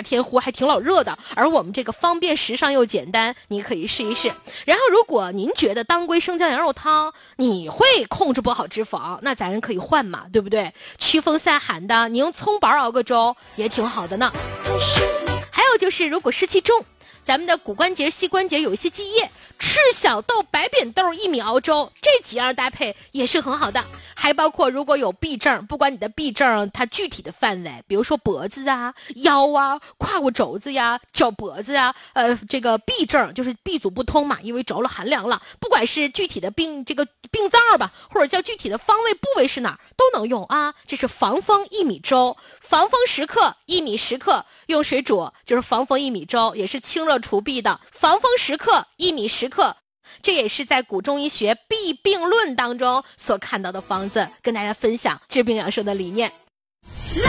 甜乎，还挺老热的。而我们这个方便时尚又简单，你可以试一试。然后如果您觉得当归生姜羊肉汤你会控制不好脂肪，那咱可以换嘛，对不对？驱风散寒的，你用葱白熬个粥也挺好的呢。还有就是如果湿气重，咱们的骨关节、膝关节有一些积液，赤小豆、白扁豆薏米熬粥，这几样搭配也是很好的。还包括如果有痹症，不管你的痹症它具体的范围，比如说脖子啊、腰啊、胯骨轴子呀、脚脖子呀，这个痹症就是闭阻不通嘛，因为着了寒凉了。不管是具体的病灶吧，或者叫具体的方位部位是哪儿，都能用啊。这是防风薏米粥，防风10克，薏米10克，用水煮就是防风薏米粥，也是清热除痹的。防风10克，薏米10克。这也是在古中医学《痹病论》当中所看到的方子，跟大家分享治病养生的理念。